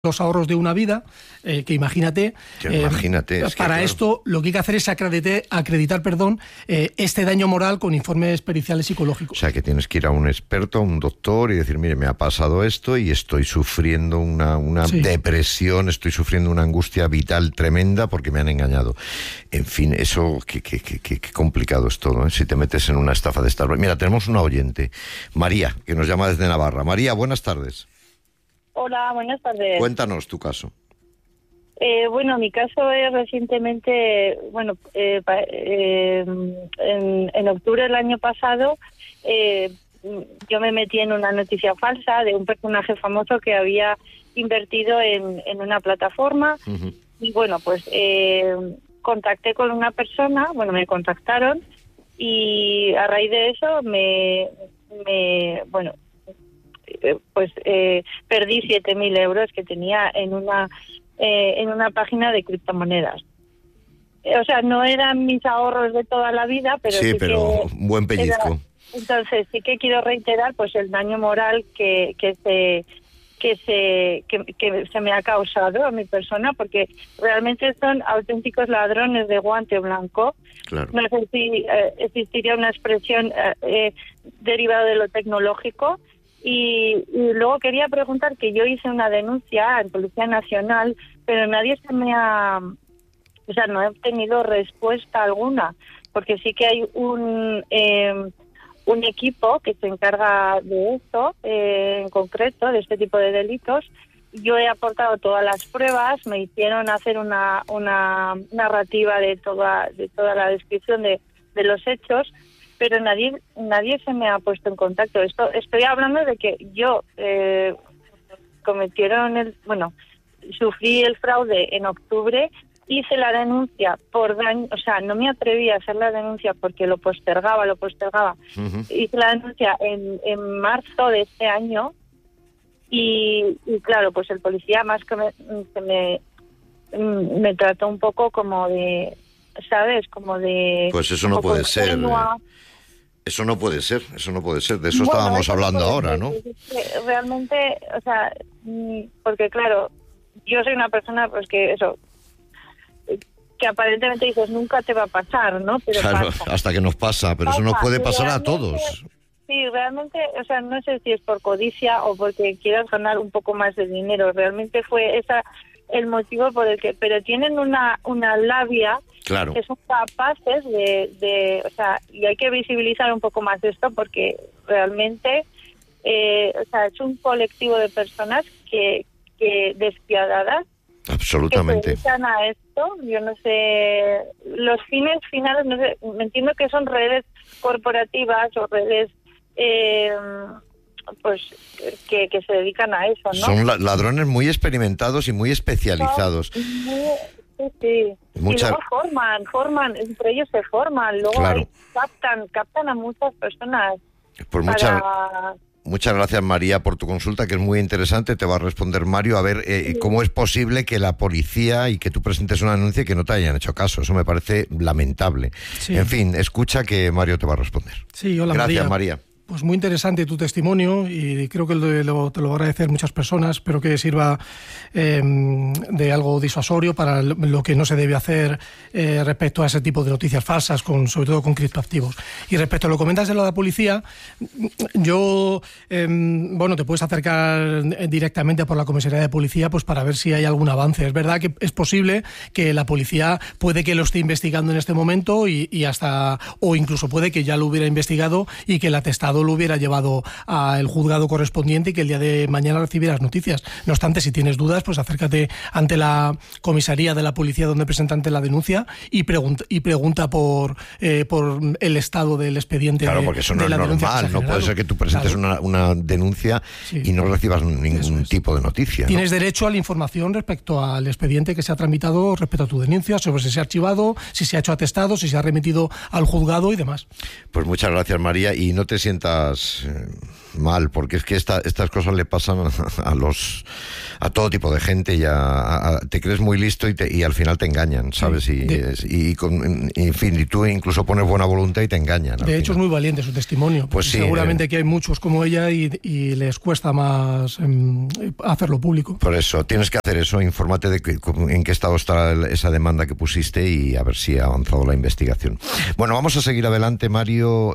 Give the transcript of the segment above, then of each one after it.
los ahorros de una vida, que imagínate, es para que, esto lo que hay que hacer es acreditar este daño moral con informes periciales psicológicos. O sea, que tienes que ir a un experto, a un doctor y decir, mire, me ha pasado esto y estoy sufriendo una depresión, estoy sufriendo una angustia vital tremenda porque me han engañado. En fin, eso, qué complicado es todo, ¿eh? Si te metes en una estafa de estas. Mira, tenemos una oyente, María, que nos llama desde Navarra. María, buenas tardes. Hola, buenas tardes. Cuéntanos tu caso. Bueno, mi caso es recientemente, en octubre del año pasado, yo me metí en una noticia falsa de un personaje famoso que había invertido en una plataforma. Uh-huh. Y bueno, pues contacté con una persona, me contactaron y a raíz de eso perdí 7.000 euros que tenía en una página de criptomonedas. O sea, no eran mis ahorros de toda la vida, pero sí, pero un buen pellizco. Entonces sí que quiero reiterar pues el daño moral que se me ha causado a mi persona, porque realmente son auténticos ladrones de guante blanco. Claro. No sé si existiría una expresión derivada de lo tecnológico. Y luego quería preguntar que yo hice una denuncia en Policía Nacional, pero nadie no he obtenido respuesta alguna, porque sí que hay un equipo que se encarga de esto, en concreto, de este tipo de delitos. Yo he aportado todas las pruebas, me hicieron hacer una narrativa de toda la descripción de los hechos, pero nadie se me ha puesto en contacto. Estoy hablando de que yo sufrí el fraude en octubre, hice la denuncia por daño, o sea, no me atreví a hacer la denuncia porque lo postergaba. Uh-huh. Hice la denuncia en marzo de este año y claro, pues el policía más que me trató un poco como de, ¿sabes? Como de... Pues eso no puede ser. Eso no puede ser. De eso estábamos hablando ahora, ¿no? Realmente, o sea, porque claro, yo soy una persona pues que aparentemente dices nunca te va a pasar, ¿no? Pero claro, pasa. Hasta que nos pasa, pero eso nos puede pasar a todos. Sí, realmente, o sea, no sé si es por codicia o porque quieras ganar un poco más de dinero. Realmente fue esa el motivo por el que, pero tienen una labia. Claro. Que son capaces o sea, y hay que visibilizar un poco más esto porque realmente, es un colectivo de personas que despiadadas. Absolutamente. Que se dedican a esto. Yo no sé, los fines finales, no sé, me entiendo que son redes corporativas o redes, que se dedican a eso, ¿no? Son ladrones muy experimentados y muy especializados. Sí. Y luego forman, entre ellos se forman, luego claro. captan a muchas personas. Pues muchas gracias, María, por tu consulta, que es muy interesante. Te va a responder Mario. A ver, cómo es posible que la policía y que tú presentes una denuncia y que no te hayan hecho caso. Eso me parece lamentable. Sí. En fin, escucha que Mario te va a de. Sí, hola, gracias, María. Pues muy interesante tu testimonio y creo que te lo van a agradecer muchas personas. Espero que sirva de algo disuasorio para lo que no se debe hacer respecto a ese tipo de noticias falsas, sobre todo con criptoactivos. Y respecto a lo que comentas de la policía, yo, te puedes acercar directamente por la comisaría de policía pues para ver si hay algún avance. Es verdad que es posible que la policía puede que lo esté investigando en este momento o incluso puede que ya lo hubiera investigado y que el atestado lo hubiera llevado al juzgado correspondiente y que el día de mañana recibieras noticias. No obstante, si tienes dudas, pues acércate ante la comisaría de la policía donde presentaste la denuncia y pregunta por el estado del expediente. Claro, porque eso no es normal. No puede ser que tú presentes una denuncia y no recibas ningún tipo de noticia. Tienes derecho a la información respecto al expediente que se ha tramitado respecto a tu denuncia, sobre si se ha archivado, si se ha hecho atestado, si se ha remitido al juzgado y demás. Pues muchas gracias, María, y no te sientas mal, porque es que estas cosas le pasan a a todo tipo de gente y te crees muy listo y al final te engañan, ¿sabes? Sí, En fin, y tú incluso pones buena voluntad y te engañan. De hecho, es muy valiente su testimonio. Pues sí, seguramente que hay muchos como ella y les cuesta más hacerlo público. Por eso, tienes que hacer eso, infórmate de en qué estado está esa demanda que pusiste y a ver si ha avanzado la investigación. Bueno, vamos a seguir adelante, Mario.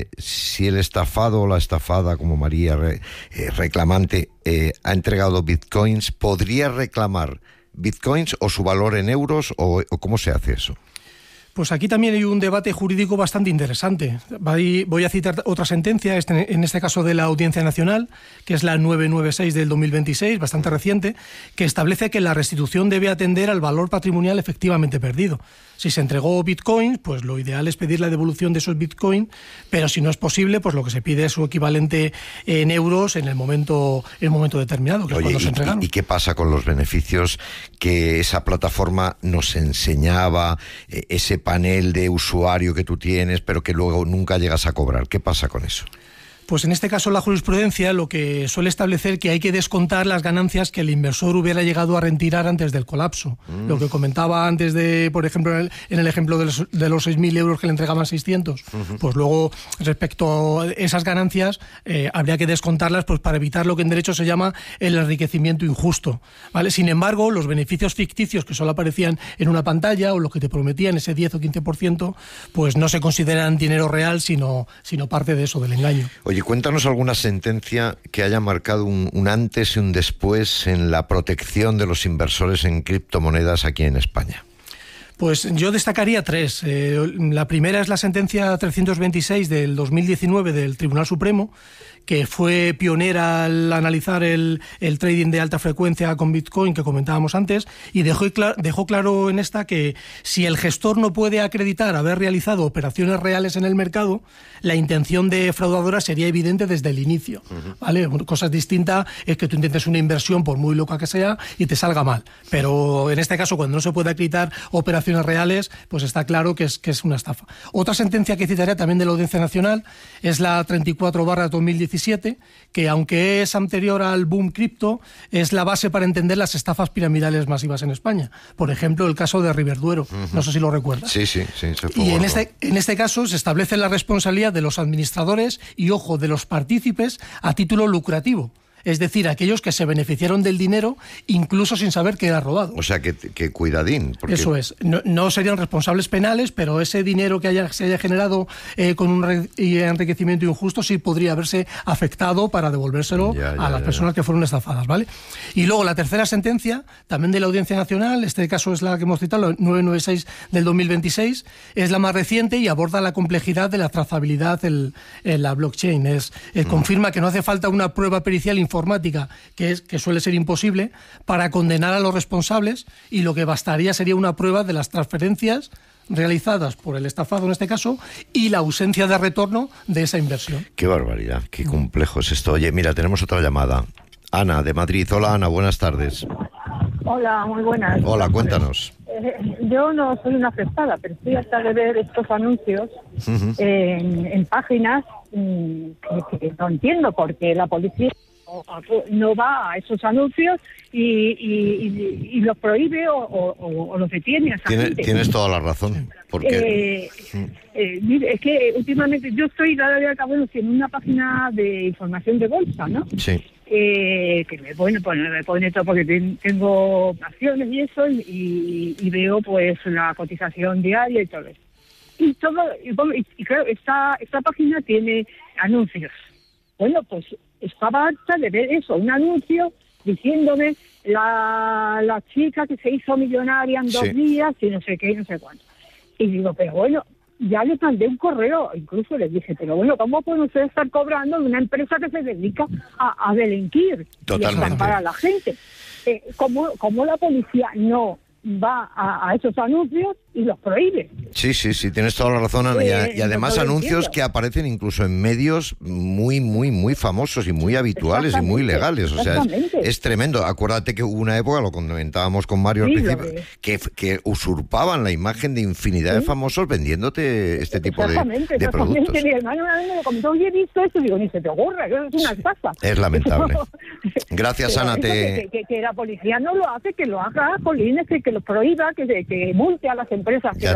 Si el estafado o la estafada, como María reclamante, ha entregado bitcoins, ¿podría reclamar bitcoins o su valor en euros o cómo se hace eso? Pues aquí también hay un debate jurídico bastante interesante. Voy a citar otra sentencia, en este caso de la Audiencia Nacional, que es la 996 del 2026, bastante reciente, que establece que la restitución debe atender al valor patrimonial efectivamente perdido. Si se entregó bitcoin, pues lo ideal es pedir la devolución de esos bitcoin, pero si no es posible, pues lo que se pide es su equivalente en euros en el momento determinado, que es cuando se entregaron. ¿Y qué pasa con los beneficios que esa plataforma nos enseñaba, ese panel de usuario que tú tienes, pero que luego nunca llegas a cobrar? ¿Qué pasa con eso? Pues en este caso la jurisprudencia lo que suele establecer que hay que descontar las ganancias que el inversor hubiera llegado a retirar antes del colapso. Lo que comentaba antes por ejemplo, en el ejemplo de los 6.000 euros que le entregaban 600, pues luego respecto a esas ganancias habría que descontarlas pues para evitar lo que en derecho se llama el enriquecimiento injusto, ¿vale? Sin embargo, los beneficios ficticios que solo aparecían en una pantalla o lo que te prometían ese 10 o 15%, pues no se consideran dinero real, sino parte de eso, del engaño. Oye, cuéntanos alguna sentencia que haya marcado un antes y un después en la protección de los inversores en criptomonedas aquí en España. Pues yo destacaría tres. La primera es la sentencia 326 del 2019 del Tribunal Supremo, que fue pionera al analizar el trading de alta frecuencia con Bitcoin que comentábamos antes, y dejó claro en esta que si el gestor no puede acreditar haber realizado operaciones reales en el mercado, la intención defraudadora sería evidente desde el inicio, ¿vale? Cosa distinta es que tú intentes una inversión, por muy loca que sea, y te salga mal. Pero en este caso, cuando no se puede acreditar operaciones reales, pues está claro que es una estafa. Otra sentencia que citaría también de la Audiencia Nacional es la 34/2017, que aunque es anterior al boom cripto, es la base para entender las estafas piramidales masivas en España. Por ejemplo, el caso de Riverduro. No sé si lo recuerdas. Sí. Y en este caso se establece la responsabilidad de los administradores y, ojo, de los partícipes a título lucrativo. Es decir, aquellos que se beneficiaron del dinero incluso sin saber que era robado. O sea, que cuidadín. Porque... Eso es. No serían responsables penales, pero ese dinero que se haya generado con un enriquecimiento injusto sí podría haberse afectado para devolvérselo a las personas que fueron estafadas, ¿vale? Y luego la tercera sentencia, también de la Audiencia Nacional, este caso es la que hemos citado, la 996 del 2026, es la más reciente y aborda la complejidad de la trazabilidad en la blockchain. Confirma que no hace falta una prueba pericial informática, que suele ser imposible, para condenar a los responsables, y lo que bastaría sería una prueba de las transferencias realizadas por el estafado en este caso y la ausencia de retorno de esa inversión. Qué barbaridad, qué complejo es esto. Oye, mira, tenemos otra llamada. Ana, de Madrid. Hola, Ana, buenas tardes. Hola, muy buenas. Hola, cuéntanos. Yo no soy una afectada, pero estoy harta de ver estos anuncios en páginas que no entiendo, porque la policía no va a esos anuncios y los prohíbe o los detiene a esa gente. Tienes toda la razón. Porque es que últimamente yo estoy cada día en una página de información de bolsa, ¿no? Sí. Que me pone todo porque tengo acciones y eso, y veo pues la cotización diaria y todo eso. Y claro, esta página tiene anuncios. Bueno, pues estaba harta de ver eso, un anuncio diciéndome la chica que se hizo millonaria en 2 días y no sé qué y no sé cuánto. Y digo, pero bueno, ya les mandé un correo, incluso les dije, pero bueno, ¿cómo pueden ustedes estar cobrando de una empresa que se dedica a delinquir? Totalmente. Y a estafar a la gente? ¿Cómo la policía no va a esos anuncios y los prohíbe. Sí, tienes toda la razón, Ana. Y además anuncios que aparecen incluso en medios muy famosos y muy habituales y muy legales. O sea, es tremendo. Acuérdate que hubo una época, lo comentábamos con Mario al principio, que usurpaban la imagen de infinidad de famosos vendiéndote este tipo de productos. Mi hermano una vez me comentó, oye, he visto esto, digo, ni se te ocurra, que es una estafa. Es lamentable. Gracias, Ana. Que la policía no lo hace, que lo haga, Polines, que lo prohíba, que multe a las empresas que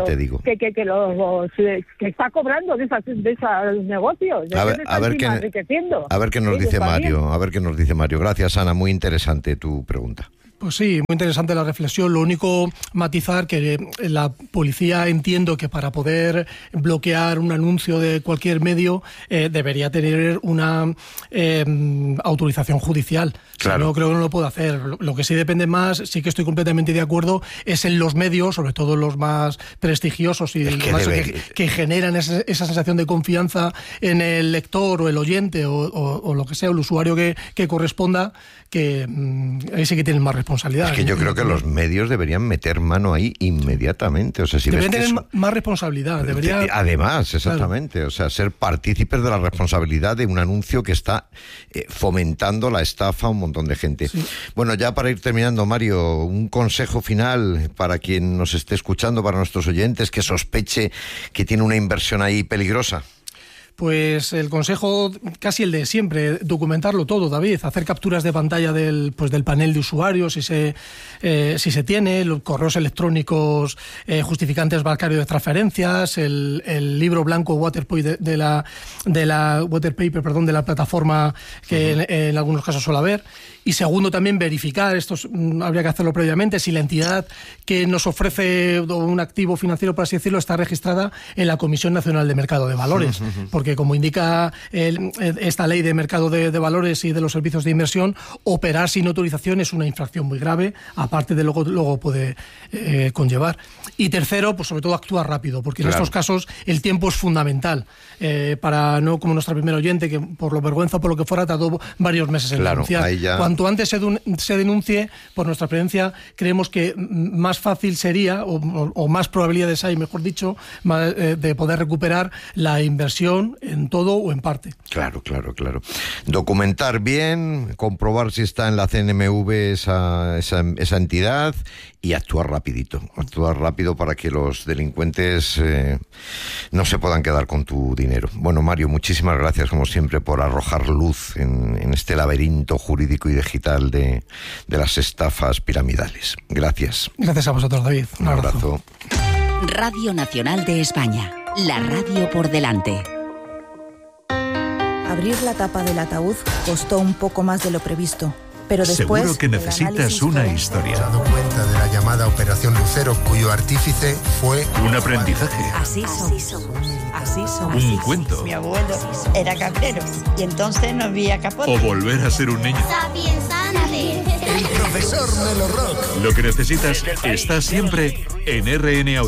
está cobrando de esos negocios. A ver qué nos dice Mario. Gracias, Ana, muy interesante tu pregunta. Pues sí, muy interesante la reflexión. Lo único, matizar que la policía, entiendo que para poder bloquear un anuncio de cualquier medio debería tener una autorización judicial. Claro. No creo que no lo pueda hacer. Lo que sí depende más, sí que estoy completamente de acuerdo, es en los medios, sobre todo los más prestigiosos y que generan esa sensación de confianza en el lector o el oyente o lo que sea, el usuario que corresponda, que ahí sí que tienen más responsabilidad. Es que yo creo que los medios deberían meter mano ahí inmediatamente. O sea, si deberían tener más responsabilidad. Además, exactamente. Claro. O sea, ser partícipes de la responsabilidad de un anuncio que está fomentando la estafa a un montón de gente. Sí. Bueno, ya para ir terminando, Mario, un consejo final para quien nos esté escuchando, para nuestros oyentes, que sospeche que tiene una inversión ahí peligrosa. Pues el consejo, casi el de siempre, documentarlo todo, David, hacer capturas de pantalla del panel de usuarios, si se tiene, los correos electrónicos justificantes bancarios de transferencias, el libro blanco Waterpaper de la plataforma que en algunos casos suele haber. Y segundo, también verificar, esto habría que hacerlo previamente, si la entidad que nos ofrece un activo financiero, por así decirlo, está registrada en la Comisión Nacional de Mercado de Valores. Porque como indica esta ley de mercado de valores y de los servicios de inversión, operar sin autorización es una infracción muy grave, aparte de luego puede conllevar. Y tercero, pues sobre todo actuar rápido, porque en estos casos el tiempo es fundamental, para no como nuestra primera oyente, que por lo vergüenza o por lo que fuera tardó varios meses en denunciar. Cuanto antes se denuncie, por nuestra experiencia, creemos que más fácil sería, o más probabilidades hay, mejor dicho, de poder recuperar la inversión en todo o en parte. Claro. Documentar bien, comprobar si está en la CNMV esa entidad y actuar rapidito. Actuar rápido para que los delincuentes no se puedan quedar con tu dinero. Bueno, Mario, muchísimas gracias, como siempre, por arrojar luz en este laberinto jurídico y digital de las estafas piramidales. Gracias. Gracias a vosotros, David. Un abrazo. Radio Nacional de España. La radio por delante. Abrir la tapa del ataúd costó un poco más de lo previsto, pero después... Seguro que necesitas una historia. ¿Te has dado cuenta de la llamada Operación Lucero, cuyo artífice fue... un aprendizaje? Así somos. Un cuento. Mi abuelo era cabrero y entonces no había capote. O volver a ser un niño. El profesor Melo Rock. Lo que necesitas está siempre en RN Audio.